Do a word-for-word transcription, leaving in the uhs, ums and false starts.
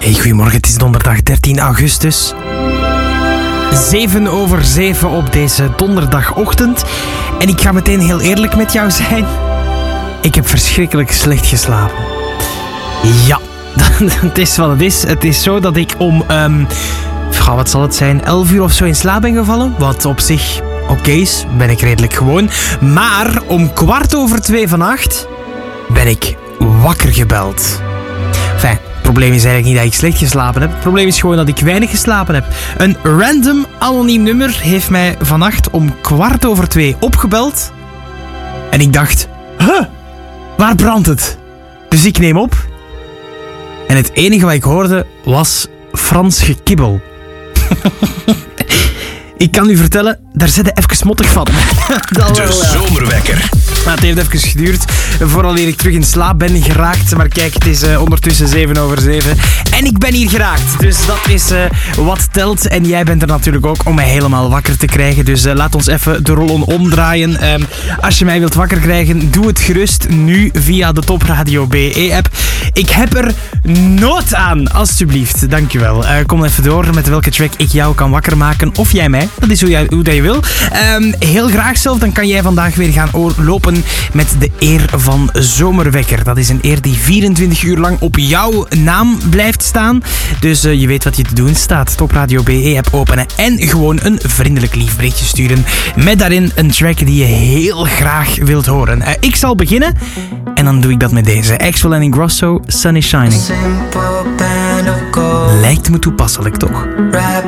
Hey, goedemorgen, het is donderdag dertien augustus. zeven over zeven op deze donderdagochtend. En ik ga meteen heel eerlijk met jou zijn. Ik heb verschrikkelijk slecht geslapen. Ja, het is wat het is. Het is zo dat ik om, um, wat zal het zijn, elf uur of zo in slaap ben gevallen. Wat op zich oké okay is, ben ik redelijk gewoon. Maar om kwart over twee vannacht ben ik wakker gebeld. Enfin, het probleem is eigenlijk niet dat ik slecht geslapen heb. Het probleem is gewoon dat ik weinig geslapen heb. Een random anoniem nummer heeft mij vannacht om kwart over twee opgebeld. En ik dacht, huh, waar brandt het? Dus ik neem op. En het enige wat ik hoorde was Frans gekibbel. Ik kan u vertellen, daar zit hij even mottig van. Dat de wel, ja. Zomerwekker. Maar het heeft even geduurd vooral eer ik terug in slaap ben geraakt. Maar kijk, het is uh, ondertussen zeven over zeven. En ik ben hier geraakt. Dus dat is uh, wat telt. En jij bent er natuurlijk ook om mij helemaal wakker te krijgen. Dus uh, laat ons even de rollen omdraaien. Um, als je mij wilt wakker krijgen, doe het gerust nu via de Top Radio B E-app. Ik heb er nood aan, alstublieft. Dankjewel. Uh, kom even door met welke track ik jou kan wakker maken. Of jij mij. Dat is hoe, jij, hoe dat je wil. Um, heel graag zelf. Dan kan jij vandaag weer gaan lopen met de eer van Zomerwekker. Dat is een eer die vierentwintig uur lang op jouw naam blijft staan. Dus uh, je weet wat je te doen staat. Top Radio B E-app openen en gewoon een vriendelijk lief berichtje sturen. Met daarin een track die je heel graag wilt horen. Uh, ik zal beginnen en dan doe ik dat met deze. Axwell en Ingrosso, Sun is Shining. Lijkt me toepasselijk, toch?